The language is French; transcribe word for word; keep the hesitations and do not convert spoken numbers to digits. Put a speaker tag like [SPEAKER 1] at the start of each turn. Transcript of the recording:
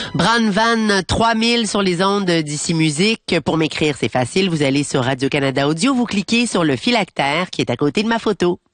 [SPEAKER 1] Bran Van trois mille sur les ondes d'Ici Musique. Pour m'écrire, c'est facile. Vous allez sur Radio-Canada Audio, vous cliquez sur le phylactère qui est à côté de ma photo.